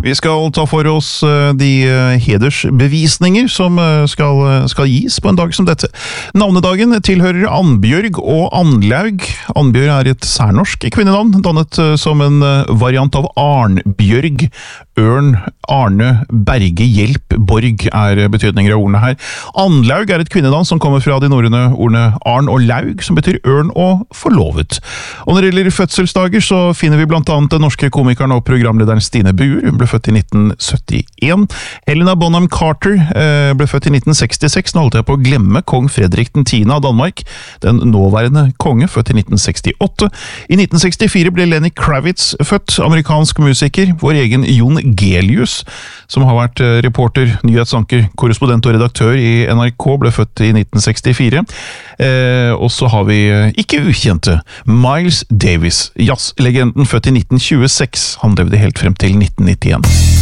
Vi skal ta for oss de hedersbevisninger som skal gis på en dag som dette. Navnedagen tilhører Annbjørg og Annlaug. Annbjørg er et særnorsk kvinnenavn, dannet som en variant av Arnbjørg. Ørn, Arne, Berge, Hjelp, Borg er betydninger av ordene her. Annlaug er et kvinnenavn som kommer fra de norrøne ordene Arn og Laug, som betyr ørn og forlovet. Og når det gjelder fødselsdager, så finner vi blant annet den norske komikeren og programlederen Stine Buer. Hun ble født i 1971. Helena Bonham Carter ble født i 1966. Nå holdt jeg på å glemme kong Fredrik 10. av Danmark, den nåværende konge, født i 1968. I 1964 ble Lenny Kravitz født, amerikansk musiker. Vår egen Jon Gelius, som har vært reporter, nyhetsanker, korrespondent og redaktør i NRK, ble født i 1964. Og så har vi ikke ukjente Miles Davis, jazzlegenden, født i 1926. Han levde helt frem til 1991.